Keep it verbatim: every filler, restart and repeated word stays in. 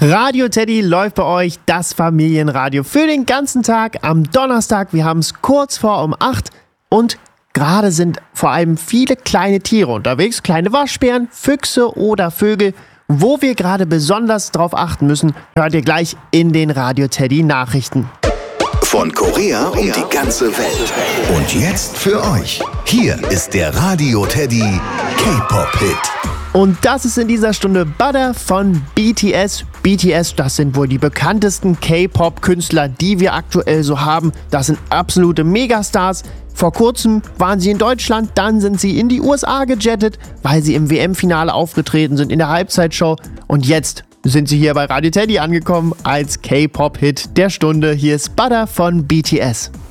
Radio Teddy läuft bei euch, das Familienradio für den ganzen Tag am Donnerstag. Wir haben es kurz vor um acht und gerade sind vor allem viele kleine Tiere unterwegs, kleine Waschbären, Füchse oder Vögel. Wo wir gerade besonders drauf achten müssen, hört ihr gleich in den Radio Teddy Nachrichten. Von Korea um die ganze Welt. Und jetzt für euch. Hier ist der Radio Teddy K-Pop-Hit. Und das ist in dieser Stunde Butter von B T S. B T S, das sind wohl die bekanntesten K-Pop-Künstler, die wir aktuell so haben. Das sind absolute Megastars. Vor kurzem waren sie in Deutschland, dann sind sie in die U S A gejettet, weil sie im W M-Finale aufgetreten sind in der Halbzeitshow. Und jetzt sind sie hier bei Radio Teddy angekommen als K-Pop-Hit der Stunde. Hier ist Butter von B T S.